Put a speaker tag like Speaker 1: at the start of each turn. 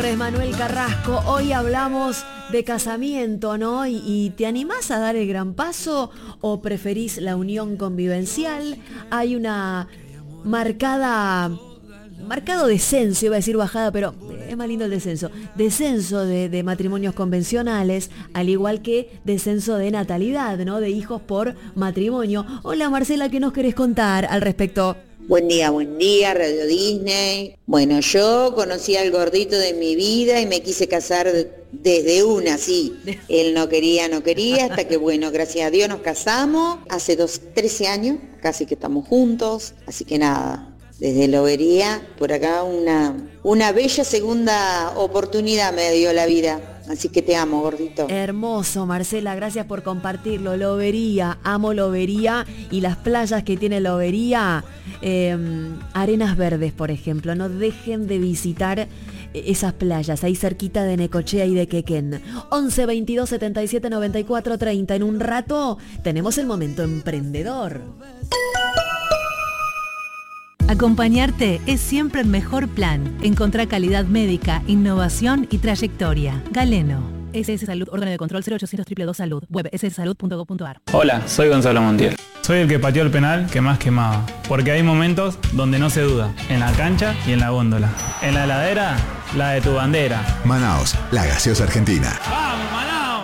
Speaker 1: tardes, Manuel Carrasco. Hoy hablamos de casamiento, ¿no? ¿Y te animás a dar el gran paso o preferís la unión convivencial? Hay una marcado descenso, iba a decir bajada, pero es más lindo el descenso. Descenso de matrimonios convencionales, al igual que descenso de natalidad, ¿no? De hijos por matrimonio. Hola Marcela, ¿qué nos querés contar al respecto?
Speaker 2: Buen día, Radio Disney. Bueno, yo conocí al gordito de mi vida y me quise casar desde una, sí. Él no quería, hasta que, bueno, gracias a Dios nos casamos. Hace 13 años, casi que estamos juntos, así que nada. Desde Lobería, por acá una bella segunda oportunidad me dio la vida. Así que te amo, gordito.
Speaker 1: Hermoso, Marcela, gracias por compartirlo. Lobería, amo Lobería y las playas que tiene Lobería. Arenas Verdes, por ejemplo. No dejen de visitar esas playas, ahí cerquita de Necochea y de Quequén. 11 22 77 94 30. En un rato tenemos el momento emprendedor.
Speaker 3: Acompañarte es siempre el mejor plan. Encontrá calidad médica, innovación y trayectoria. Galeno. SS Salud, órgano de control 0800 222 Salud. Web sssalud.gov.ar.
Speaker 4: Hola, soy Gonzalo Montiel. Soy el que pateó el penal que más quemaba. Porque hay momentos donde no se duda. En la cancha y en la góndola. En la heladera, la de tu bandera.
Speaker 5: Manaos, la gaseosa argentina.
Speaker 4: ¡Vamos!